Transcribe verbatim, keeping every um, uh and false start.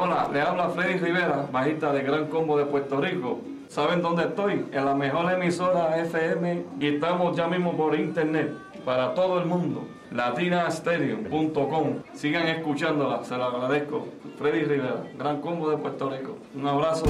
Hola, le habla Freddy Rivera, bajista de Gran Combo de Puerto Rico. ¿Saben dónde estoy? En la mejor emisora F M y estamos ya mismo por internet para todo el mundo. latina stereo punto com. Sigan escuchándola, se lo agradezco. Freddy Rivera, Gran Combo de Puerto Rico. Un abrazo.